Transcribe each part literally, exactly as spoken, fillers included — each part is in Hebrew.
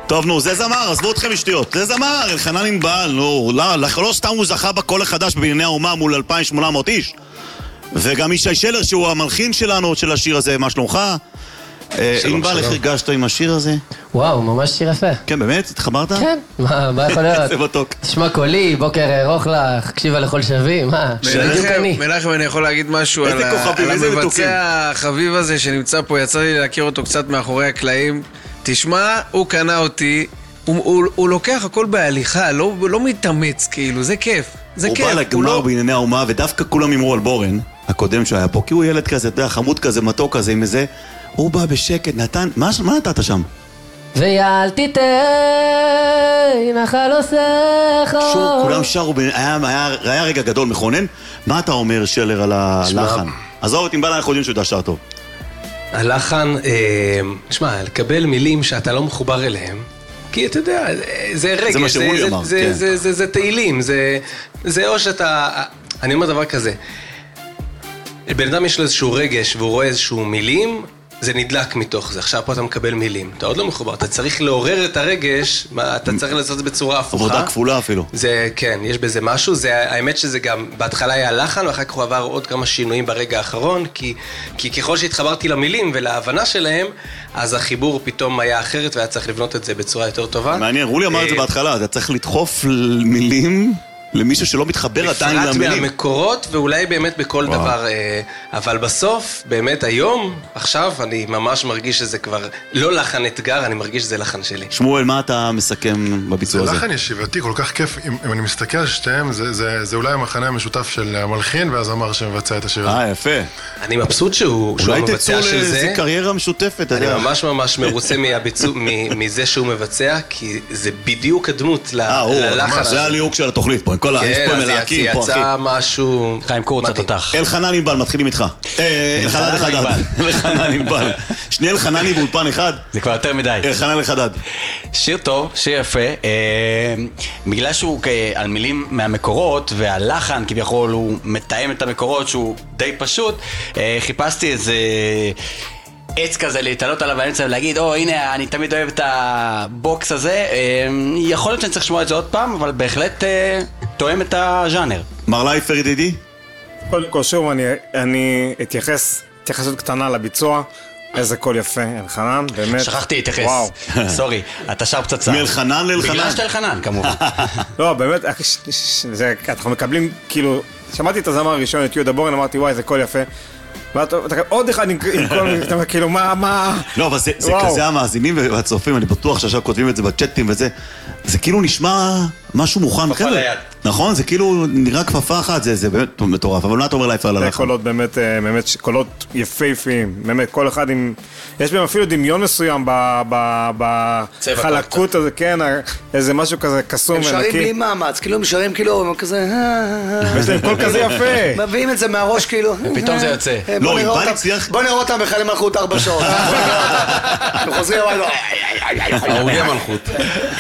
טוב, נו, זה זמר, עזבו אתכם משטויות. זה זמר, אלחנן ענבל, נו, לא, לא סתם הוא זכה בקול החדש בבנייני האומה מול אלפיים ושמונה מאות איש. וגם ישי שלר, שהוא המלחין שלנו, של השיר הזה, מה שלומך? ענבל, איך הרגשת עם השיר הזה? וואו, ממש שיר יפה. כן, באמת? התחברת? כן, מה יכול להיות? זה מתוק. תשמע קולי, בוקר ארוך לך, הקשיבה לכל שבי, מה? בדיוק אני. מנחם, אני יכול להגיד משהו על המבצע החביב הזה שנמצא פה, יצא לי להכיר אותו קצת מאחורי הקלעים. תשמע, הוא קנה אותי, הוא לוקח הכל בהליכה, לא מתאמץ כאילו, זה כיף. זה כיף. הוא בא לגמר בענייני האומה, ודווקא כולם אמרו על בורן, הקודם שהיה פה, כי הוא ילד כזה, אתה יודע, חמוד כזה, מתוק כזה, עם איזה... הוא בא בשקט, נתן... מה, מה נתת שם? ויאל תיתן נחל עושך. שוב, כולם שרו, היה, היה, היה רגע גדול מכונן. מה אתה אומר, שלר, על הלחן? עזוב את ענבל, אנחנו יודעים שהוא יודע שר טוב. הלחן, אה, תשמע, לקבל מילים שאתה לא מחובר אליהם, כי אתה יודע, זה רגש, זה מה שאולי אמר, זה, כן. זה, זה, זה, זה תהילים, זה, זה או שאתה, אני אומר דבר כזה, בן אדם יש לו איזשהו רגש והוא רואה איזשהו מילים, זה נדלק מתוך זה. עכשיו פה אתה מקבל מילים, אתה עוד לא מחובר, אתה צריך לעורר את הרגש, אתה צריך לעשות את זה בצורה הפוכה. עבודה כפולה אפילו. זה, כן, יש בזה משהו, זה, האמת שזה גם, בהתחלה היה לחן, ואחר כך הוא עבר עוד כמה שינויים ברגע האחרון, כי, כי ככל שהתחברתי למילים ולהבנה שלהם, אז החיבור פתאום היה אחרת, והיה צריך לבנות את זה בצורה יותר טובה. מעניין, רולי אמר את זה בהתחלה, אתה צריך לדחוף מילים למישהו שלא מתחבר עדיין למילים. בפרט מהמקורות, ואולי באמת בכל וואו. דבר, אבל בסוף, באמת היום, עכשיו, אני ממש מרגיש שזה כבר לא לחן אתגר, אני מרגיש שזה לחן שלי. שמואל, מה אתה מסכם בביצוע הזה? זה לחן ישיבתי, כל כך כיף. אם, אם אני מסתכל על שתיהם, זה, זה, זה אולי המחנה המשותף של המלחין, והזמר שמבצע את השיר הזה. אה, יפה. אני מבסוט שהוא, שהוא המבצע של זה. אולי תצאו לאיזה קריירה משותפת. אני ממש ממש מרוצה מהביצוע, מזה שהוא מבצע, כי זה בדיוק הדמות ללחן. זה הליהוק של התוכנית פה. כל יש פה מלהקים פה, אחי. יצא משהו... חיים קורץ התותח. אלחנן ענבל, מתחילים איתך. אלחנן לחדד. אלחנן ענבל. שני אלחננים באולפן אחד. זה כבר יותר מדי. אלחנן לחדד. שיר טוב, שיר יפה. בגלל שהוא על מילים מהמקורות, והלחן כביכול הוא מתאם את המקורות שהוא די פשוט, חיפשתי איזה... עץ כזה להתעלות עליו באמצע ולהגיד, או הנה אני תמיד אוהב את הבוקס הזה, יכול להיות שאני צריך לשמוע את זה עוד פעם, אבל בהחלט תואם את הז'אנר. מר לייפר ידידי? קודם כל שוב אני, אני אתייחס, התייחסות קטנה לביצוע, איזה קול יפה, אלחנן, באמת. שכחתי להתייחס, סורי, אתה שר פצצה. מאלחנן לאלחנן? בגלל שאתה אלחנן כמובן. לא, באמת, זה, אנחנו מקבלים, כאילו, שמעתי את הזמר הראשון, את יהודה בורן, אמרתי וואי, זה קול יפה. עוד אחד עם כל, כאילו, מה, מה... לא, אבל זה כזה המאזינים והצופים, אני בטוח שעכשיו כותבים את זה בצ'אטים וזה, זה כאילו נשמע משהו מוכן, נכון? זה כאילו נראה כפפה אחת, זה באמת מטורף, אבל מה אתה אומר לייפר על הלחן? זה קולות באמת, באמת קולות יפהפיים, באמת, כל אחד עם... יש בהם אפילו דמיון מסוים בחלקות הזה, כן, איזה משהו כזה קסום ונקי. הם שרים בלי מאמץ, כאילו הם שרים כאילו, הם כזה... יש להם קול כזה יפה. מביאים את זה מהראש כאילו. ופתאום זה יוצא. לא, אם בא נצליח... בוא נראה אותם בחיילי מלכות ארבע שעות. הם חוזרים הביתה. הרוגי מלכות.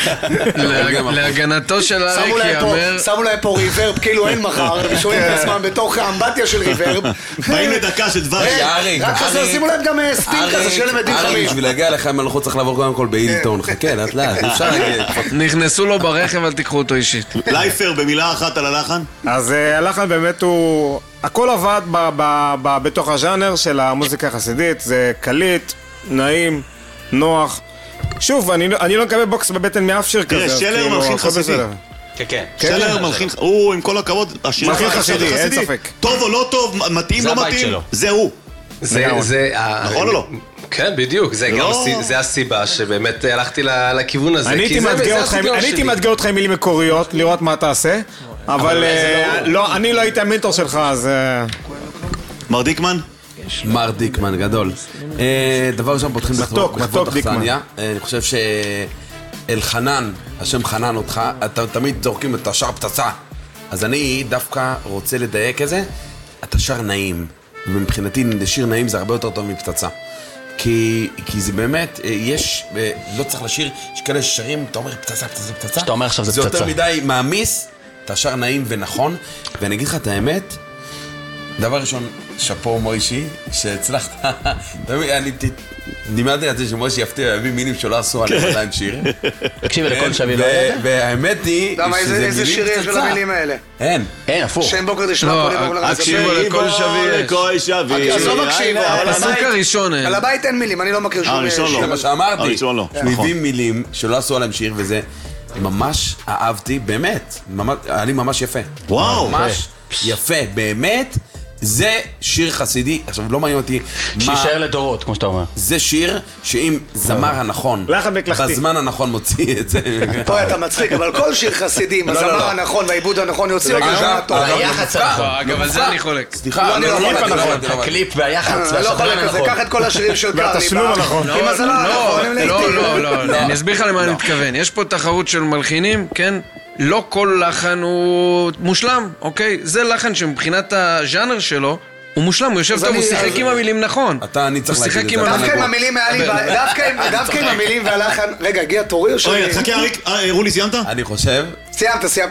להגנתו של אריק יאמר... שמו להם פה ריברב, כאילו אין מחר, ושומעים את עצמם בתוך האמבטיה של ריברב. באים לדקה של דבר. רק כזה, שימו להם גם סטים כזה, שיהיה להם עדים חמים. אריק, בשביל להגיע לחיים מלכות צריך לעבור קודם כל באילטון. חכה, לאט לאט, אפשר להגיד. נכנסו לו ברכב, אל תיקחו אותו אישית. לייפר, במילה אחת על הלחן? אז הלחן באמת הוא... הכל עבד בתוך הז'אנר של המוזיקה החסידית, זה קליט, נעים, נוח. שוב, אני לא מקבל בוקס בבטן מאף שיר כזה. תראה, שלר מלחין חסידי. כן, כן. שלר מלחין, הוא עם כל הכבוד, מלחין חסידי, אין ספק. טוב או לא טוב, מתאים לא מתאים, זה הוא. זה... נכון או לא? כן, בדיוק, זה הסיבה שבאמת הלכתי לכיוון הזה. אני הייתי מאתגר אותך עם מילים מקוריות, לראות מה תעשה, אבל אני לא הייתי המנטור שלך, אז... מר דיקמן? מר דיקמן, גדול. דבר ראשון פותחים מתוק דיקמן. אני חושב שאלחנן, השם חנן אותך, אתה תמיד זורקים את השאר פצצה. אז אני דווקא רוצה לדייק איזה, אתה שר נעים. ומבחינתי שיר נעים זה הרבה יותר טוב מפצצה. כי, כי זה באמת, יש, לא צריך לשיר, יש כאלה ששרים, אתה אומר פצצה, פצצה, פצצה. שאתה אומר עכשיו זה פצצה. זה יותר מדי מעמיס, אתה שר נעים ונכון, ואני אגיד לך את האמת, דבר ראשון, שאפו מוישי, שהצלחת, אני דימדתי על זה שמוישי יפתיע להביא מילים שלא עשו עליהם עדיין שיר. תקשיבי לכל שבי לא יודע. והאמת היא שזה מילים איזה שירים של המילים האלה? אין. אין, הפוך. שם בוקר תשמע קודם כל רצה. תקשיבו לכל שבי יש. לכל שבי. עזוב מקשיב, אבל הפסוק הראשון אין. על הבית אין מילים, אני לא מכיר שום הראשון לא. זה מה שאמרתי. הראשון לא. מביאים מילים שלא עשו עליהם שיר וזה ממש אהבתי, באמת. היה לי ממש יפה. וואו. ממש יפה, באמת. זה שיר חסידי, עכשיו לא מעניין אותי מה... שישאר לדורות, כמו שאתה אומר. זה שיר שאם זמר הנכון, לחן מקלחתי. בזמן הנכון מוציא את זה. פה אתה מצחיק, אבל כל שיר חסידי עם הזמר הנכון והעיבוד הנכון יוציא אותו שנה טוב. היח"צ הנכון. אגב, על זה אני חולק. סליחה, אני לא חולק. הקליפ והיח"צ אני לא והשדרן חולק על זה, הנכון. קח את כל השירים של קרלי. והתשלום הנכון. עם הזמר הנכון, הם לעיתים. לא, לא, לא, אני אסביר לך למה אני מתכוון. יש פה תחרות של מלחינים, כן? לא כל לחן הוא מושלם, אוקיי? זה לחן שמבחינת הז'אנר שלו הוא מושלם, הוא יושב טוב, הוא שיחק עם המילים נכון. אתה, אני צריך להגיד את זה. דווקא עם המילים היה לי, דווקא עם המילים והלחן, רגע, הגיע תורי או שאני... רגע, חכה אריק, רולי סיימת? אני חושב... סיימת, סיימת.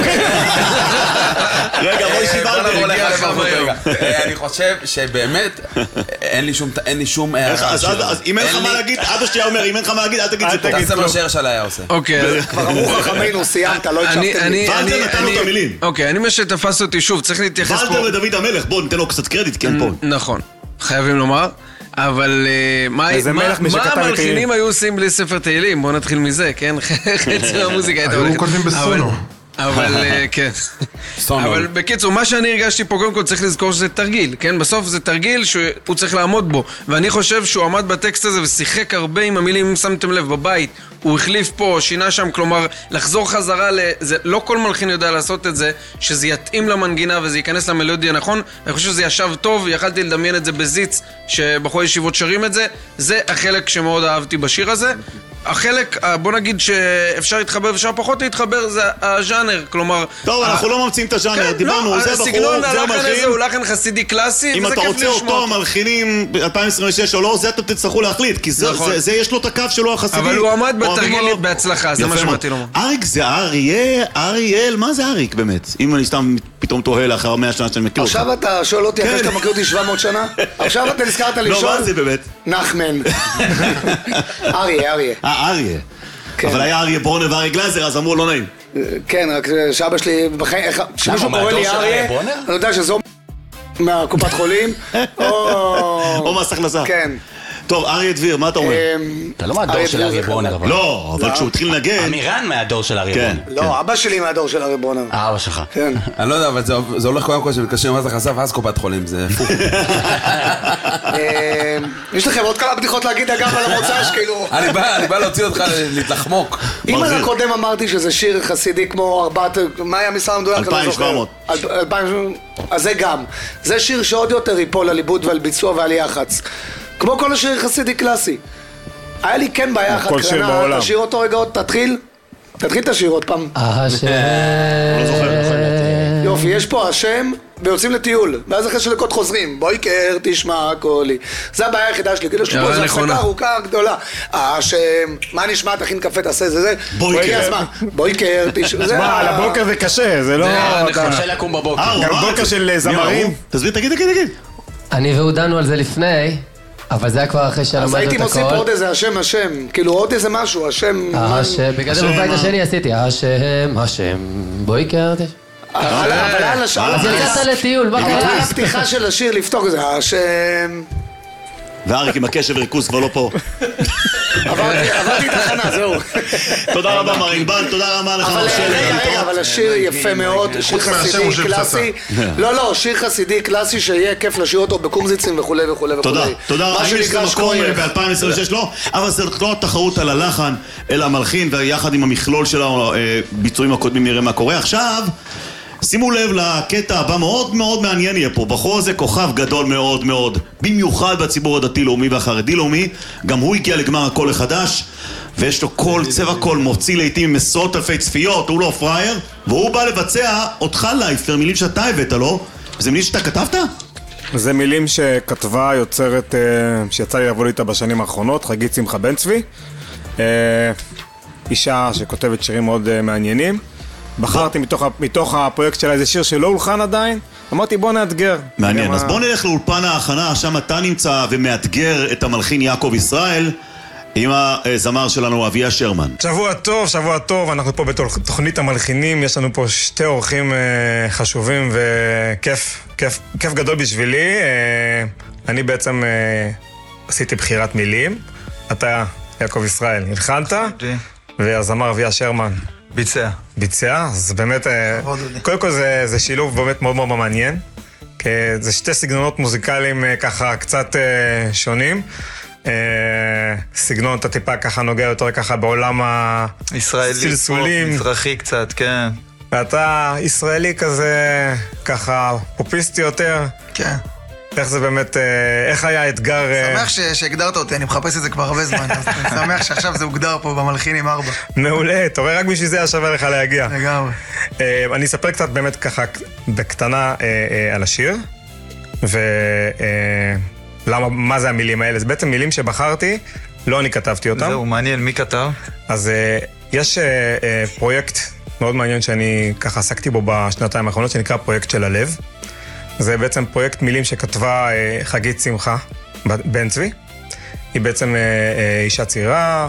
רגע, בואי שיברתם. אני חושב שבאמת אין לי שום הערה. אז אם אין לך מה להגיד, אבא שלי אומר, אם אין לך מה להגיד, אל תגיד זה פה. תעשה מה שהרשל היה עושה. אוקיי. כבר אמרו חכמינו, סיימת, לא הקשבתם לי. ולטר נתן לו את המילים. אוקיי, אני מה שתפס אותי שוב, צריך להתייחס פה... ולטר ודוד המלך, בואו ניתן לו קצת קרדיט, כן פה. נכון, חייבים לומר. אבל מה המלחינים היו עושים בלי ספר תהילים? בואו נתחיל מזה, כן? חצי המוזיקה הייתה הולכת. היו כותבים בסונו. אבל כן, אבל בקיצור, מה שאני הרגשתי פה, קודם כל צריך לזכור שזה תרגיל, כן? בסוף זה תרגיל שהוא צריך לעמוד בו, ואני חושב שהוא עמד בטקסט הזה ושיחק הרבה עם המילים, אם שמתם לב, בבית הוא החליף פה, שינה שם, כלומר לחזור חזרה, זה, לא כל מלחין יודע לעשות את זה, שזה יתאים למנגינה וזה ייכנס למלודיה נכון, אני חושב שזה ישב טוב, יכלתי לדמיין את זה בזיץ שבחורי ישיבות שרים את זה, זה החלק שמאוד אהבתי בשיר הזה. החלק, בוא נגיד שאפשר להתחבר ואפשר פחות להתחבר, זה הז'אנר, כלומר... טוב, אנחנו לא ממציאים את הז'אנר, דיברנו, זה בחור, זה מלחין. הוא לחן חסידי קלאסי, אם אתה רוצה אותו מלחינים ב-אלפיים עשרים ושש או לא, זה אתם תצטרכו להחליט, כי זה יש לו את הקו שלו החסידי. אבל הוא עמד בתרגיל בהצלחה, זה מה שמעתי לומר. אריק זה אריה, אריאל, מה זה אריק באמת? אם אני סתם פתאום תוהה לאחר מאה שנה שאני מכיר אותך. עכשיו אתה שואל אותי אחרי שאתה מכיר אותי שבע מאות שנה? עכשיו אתה נזכרת לשאול? לא, מה זה באמת? נחמן. אריה, אריה. אה, אריה. אבל היה אריה ברונר ואריה גלייזר, אז אמרו לא נעים. כן, רק שאבא שלי בחיים, כשמישהו קורא לי אריה, אני יודע שזו מהקופת חולים, או מס הכנסה. כן. טוב, אריה דביר, מה אתה אומר? אתה לא מהדור של אריה ברונר, אבל... לא, אבל כשהוא התחיל לנגן... אמירן מהדור של אריה ברונר. לא, אבא שלי מהדור של אריה ברונר. אבא שלך. כן. אני לא יודע, אבל זה הולך קודם כל שמתקשר עם מס הכנסה ואז קופת חולים, זה הפוך. יש לכם עוד כמה בדיחות להגיד אגב על המוצא שכאילו... אני בא להוציא אותך להתלחמוק. אם על הקודם אמרתי שזה שיר חסידי כמו ארבעת... מה היה מספר המדויק? אלפיים ושבע מאות. אז זה גם. זה שיר שעוד יותר ייפול על עיבוד ועל ביצוע ועל יח"צ. כמו כל השיר חסידי קלאסי. היה לי כן בעיה אחת קרנה, תשאיר אותו רגע עוד, תתחיל. תתחיל את השיר עוד פעם. השם. לא זוכר. יופי, יש פה השם, ויוצאים לטיול. ואז אחרי שלקות חוזרים. בואי קר, תשמע קולי. זה הבעיה היחידה שלי. כאילו שפה זו הפסקה ארוכה גדולה. השם, מה נשמע, תכין קפה, תעשה זה זה. בואי קר. בואי קר, תשמע. מה, על הבוקר זה קשה, זה לא... קשה לקום בבוקר. גם בוקר של זמרים. תסביר, תגיד, תגיד, תגיד. אני והודענו על זה לפני, אבל זה היה כבר אחרי שלמדנו את הכל. אז הייתי מוסיף עוד איזה השם, השם. כאילו עוד איזה משהו, השם... השם, בגלל זה בבית השני עשיתי, השם, השם, בואי קר, תשמע. אבל על השם... אז יצאת לטיול, מה קרה? על הפתיחה של השיר לפתור את זה, השם... ואריק עם הקשב וריכוז כבר לא פה. עברתי את החנה, זהו. תודה רבה מר ענבל, תודה רבה לך מר שלר. רגע, רגע, אבל השיר יפה מאוד, שיר חסידי קלאסי. לא, לא, שיר חסידי קלאסי שיהיה כיף לשיר אותו בקומזיצים וכולי וכולי וכולי. תודה, תודה רבה שיש את המקום ב-אלפיים עשרים ושש, לא, אבל זה לא התחרות על הלחן, אלא המלחין, ויחד עם המכלול של הביצועים הקודמים נראה מה קורה. עכשיו, שימו לב לקטע הבא, מאוד מאוד מעניין יהיה פה. בחור הזה כוכב גדול מאוד מאוד, במיוחד בציבור הדתי-לאומי והחרדי-לאומי. גם הוא הגיע לגמר הקול החדש, ויש לו קול, צבע קול, מוציא לעתים עשרות אלפי צפיות, הוא לא פרייר, והוא בא לבצע אותך לייפר, מילים שאתה הבאת לו. זה מילים שאתה כתבת? זה מילים שכתבה יוצרת שיצא לי לבוא איתה בשנים האחרונות, חגית שמחה בן צבי, אישה שכותבת שירים מאוד מעניינים. בחרתי מתוך, מתוך הפרויקט שלה איזה שיר שלא הולחן עדיין, אמרתי בוא נאתגר. מעניין, אז בוא נלך לאולפן ההכנה, שם אתה נמצא ומאתגר את המלחין יעקב ישראל עם הזמר שלנו אביה שרמן. שבוע טוב, שבוע טוב, אנחנו פה בתוכנית המלחינים, יש לנו פה שתי אורחים חשובים וכיף, כיף, כיף גדול בשבילי. אני בעצם עשיתי בחירת מילים, אתה יעקב ישראל הלחנת, והזמר אביה שרמן ביצע. ביצע, אז באמת, קודם כל זה, זה שילוב באמת מאוד מאוד מעניין, כי זה שתי סגנונות מוזיקליים ככה קצת שונים. סגנון אתה טיפה ככה נוגע יותר ככה בעולם הסלסולים. מזרחי קצת, כן. ואתה ישראלי כזה, ככה פופיסטי יותר. כן. איך זה באמת, איך היה האתגר? שמח שהגדרת אותי, אני מחפש את זה כבר הרבה זמן, אז אני שמח שעכשיו זה הוגדר פה במלחין עם ארבע. מעולה, אתה רואה, רק בשביל זה היה שווה לך להגיע. לגמרי. אני אספר קצת באמת ככה בקטנה על השיר, ולמה, מה זה המילים האלה? זה בעצם מילים שבחרתי, לא אני כתבתי אותם. זהו, מעניין, מי כתב? אז יש פרויקט מאוד מעניין שאני ככה עסקתי בו בשנתיים האחרונות, שנקרא פרויקט של הלב. זה בעצם פרויקט מילים שכתבה חגית שמחה בן צבי. היא בעצם אישה צעירה,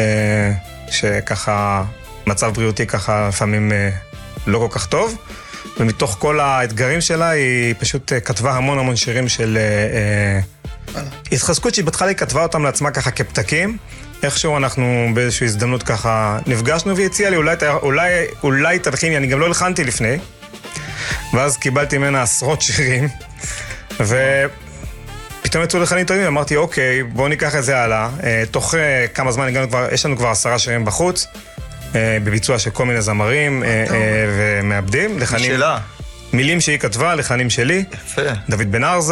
שככה מצב בריאותי ככה לפעמים לא כל כך טוב, ומתוך כל האתגרים שלה היא פשוט כתבה המון המון שירים של התחזקות שהיא בהתחלה היא כתבה אותם לעצמה ככה כפתקים. איכשהו אנחנו באיזושהי הזדמנות ככה נפגשנו והציעה לי אולי, אולי, אולי תלחיני, אני גם לא הלחנתי לפני. ואז קיבלתי ממנה עשרות שירים, ופתאום יצאו לחנים טובים, אמרתי, אוקיי, בואו ניקח את זה הלאה. תוך כמה זמן הגענו כבר, יש לנו כבר עשרה שירים בחוץ, בביצוע של כל מיני זמרים ומעבדים. שאלה. מילים שהיא כתבה, לחנים שלי. יפה. דוד בן ארזה,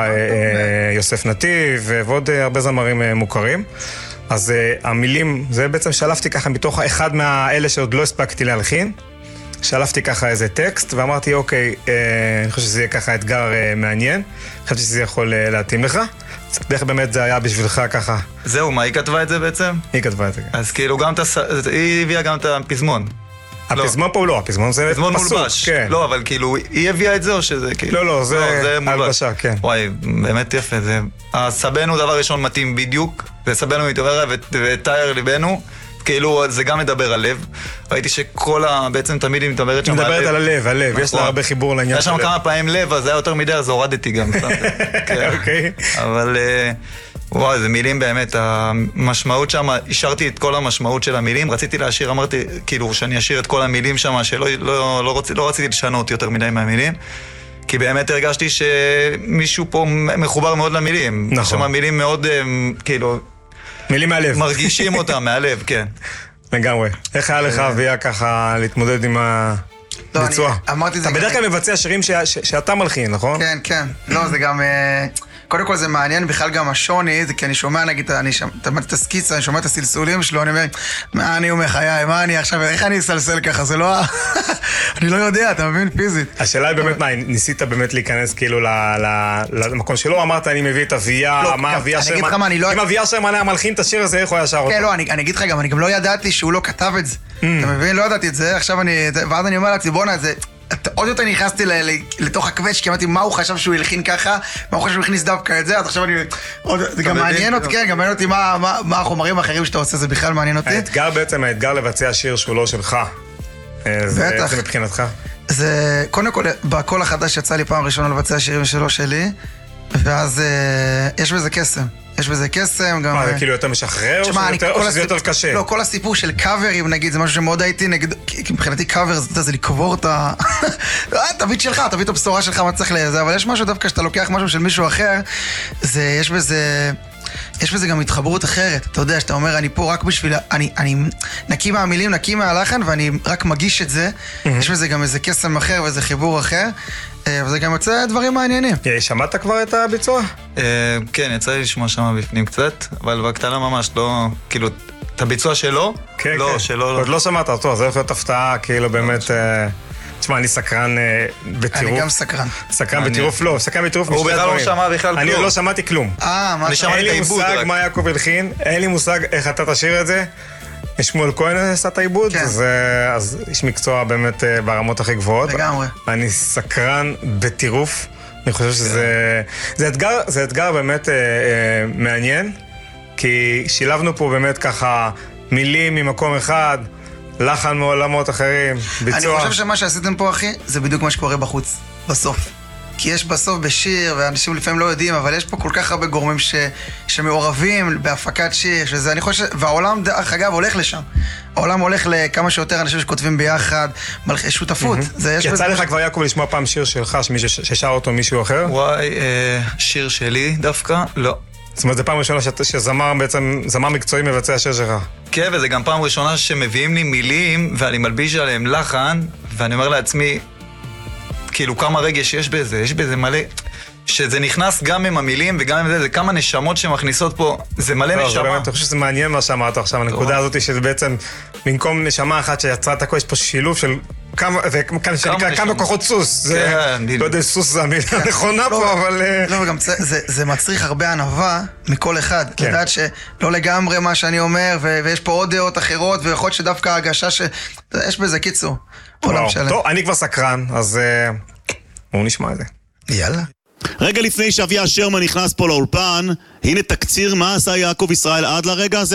יוסף נתיב, ועוד הרבה זמרים מוכרים. אז המילים, זה בעצם שלפתי ככה מתוך אחד מהאלה שעוד לא הספקתי להלחין. שלפתי ככה איזה טקסט, ואמרתי, אוקיי, אני חושב שזה יהיה ככה אתגר מעניין. חשבתי שזה יכול להתאים לך. איך באמת זה היה בשבילך ככה? זהו, מה, היא כתבה את זה בעצם? היא כתבה את זה. אז כאילו גם את הס... היא הביאה גם את הפזמון. הפזמון פה לא, הפזמון זה פסוק. פזמון מולבש. לא, אבל כאילו, היא הביאה את זה או שזה כאילו... לא, לא, זה הלבשה, כן. וואי, באמת יפה. הסבנו דבר ראשון מתאים בדיוק, וסבנו מתעורר וטייר ליבנו. כאילו, זה גם מדבר על לב. ראיתי שכל ה... בעצם תמיד היא מדברת שם על לב. היא מדברת על הלב, הלב. יש לה הרבה חיבור לעניין של לב. יש שם כמה פעמים לב, אז זה היה יותר מדי, אז הורדתי גם. אוקיי. אבל... וואי, זה מילים באמת. המשמעות שם, השארתי את כל המשמעות של המילים. רציתי להשאיר, אמרתי, כאילו, שאני אשאיר את כל המילים שם, שלא לא, לא, רוצ, לא רציתי לשנות יותר מדי מהמילים. כי באמת הרגשתי שמישהו פה מחובר מאוד למילים. נכון. שם המילים מאוד, כאילו... מילים מהלב. מרגישים אותם מהלב, כן. לגמרי. איך היה לך אביה ככה להתמודד עם הביצוע? אתה בדרך כלל מבצע שירים שאתה מלחין, נכון? כן, כן. לא, זה גם... קודם כל זה מעניין, בכלל גם השוני, זה כי אני שומע, נגיד, אני שומע את הסקיצה, אני שומע את הסלסולים שלו, אני אומר, מה אני אומר חיי, מה אני עכשיו, איך אני אסלסל ככה, זה לא... אני לא יודע, אתה מבין, פיזית. השאלה היא באמת, מה, ניסית באמת להיכנס כאילו למקום שלו, אמרת, אני מביא את אביה, מה אביה שרמן, אם אביה שרמן היה מלחין את השיר הזה, איך הוא היה שר אותו? כן, לא, אני אגיד לך גם, אני גם לא ידעתי שהוא לא כתב את זה. אתה מבין, לא ידעתי את זה, עכשיו אני, ואז אני אומר לעצמי, בוא'נה, זה... עוד יותר נכנסתי לתוך הקווץ' כי אמרתי מה הוא חשב שהוא ילחין ככה, מה הוא חשב שהוא יכניס דווקא את זה, אז עכשיו אני... זה גם מעניין אותי, כן, גם מעניין אותי מה החומרים האחרים שאתה עושה, זה בכלל מעניין אותי. האתגר בעצם, האתגר לבצע שיר שהוא לא שלך. זה מבחינתך? זה, קודם כל, בקול החדש יצא לי פעם ראשונה לבצע שירים שלו שלי, ואז יש בזה קסם. יש בזה קסם, גם... מה, זה כאילו יותר משחרר או שזה יותר קשה? לא, כל הסיפור של קאברים, נגיד, זה משהו שמאוד הייתי נגד... כי מבחינתי קאבר זה לקבור את ה... תביא את שלך, תביא את הבשורה שלך, מה צריך לזה, אבל יש משהו דווקא שאתה לוקח משהו של מישהו אחר, זה, יש בזה... יש בזה גם התחברות אחרת, אתה יודע, שאתה אומר, אני פה רק בשביל... אני, אני נקי מהמילים, נקי מהלחן, ואני רק מגיש את זה. יש בזה גם איזה קסם אחר ואיזה חיבור אחר, וזה גם יוצא דברים מעניינים. שמעת כבר את הביצוע? כן, יצא לי לשמוע שם בפנים קצת, אבל בקטנה ממש לא... כאילו, את הביצוע שלו? כן, כן. עוד לא שמעת אותו, זה הולך להיות הפתעה, כאילו באמת... תשמע, אני סקרן בטירוף. אני גם סקרן. סקרן בטירוף, לא, סקרן בטירוף משתי דברים. הוא בכלל לא שמע בכלל כלום. אני עוד לא שמעתי כלום. אה, מה אני שמעתי את העיבוד רק. אין לי מושג מה יעקב הלחין, אין לי מושג איך אתה תשאיר את זה. שמואל כהן עשה את העיבוד, כן. אז, אז איש מקצוע באמת ברמות הכי גבוהות. לגמרי. אני סקרן בטירוף. אני חושב שזה זה אתגר, זה אתגר באמת אה, אה, מעניין, כי שילבנו פה באמת ככה מילים ממקום אחד, לחן מעולמות אחרים, ביצוע. אני חושב שמה שעשיתם פה, אחי, זה בדיוק מה שקורה בחוץ, בסוף. כי יש בסוף בשיר, ואנשים לפעמים לא יודעים, אבל יש פה כל כך הרבה גורמים ש... שמעורבים בהפקת שיר, שזה, אני חושב, והעולם, דרך אגב, הולך לשם. העולם הולך לכמה שיותר אנשים שכותבים ביחד, מלכי שותפות. זה, יש יצא בזה... לך כבר, יעקב, לשמוע פעם שיר שלך, ששר אותו מישהו אחר? וואי, אה, שיר שלי דווקא? לא. זאת אומרת, זו פעם ראשונה שזמר בעצם, זמר מקצועי מבצע שיר שלך. כן, וזה גם פעם ראשונה שמביאים לי מילים, ואני מלביש עליהם לחן, ואני אומר לעצמי, כאילו כמה רגש יש בזה, יש בזה מלא, שזה נכנס גם עם המילים וגם עם זה, זה כמה נשמות שמכניסות פה, זה מלא לא, נשמה. זה באמת, אני חושב שזה מעניין מה שאמרת עכשיו, הנקודה הזאת שזה בעצם, במקום נשמה אחת שיצרה את הכל, יש פה שילוב של כמה, וכאן שנקרא כמה כוחות סוס, זה, לא יודע, סוס זה המילה הנכונה פה, אבל... לא, וגם זה מצריך הרבה ענווה מכל אחד, לדעת שלא לגמרי מה שאני אומר, ויש פה עוד דעות אחרות, ויכול להיות שדווקא ההגשה ש... יש בזה קיצור. טוב, אני כבר סקרן, אז בואו נשמע את זה. יאללה. רגע לפני שאביה שרמן נכנס פה לאולפן, הנה תקציר מה עשה יעקב ישראל עד לרגע הזה.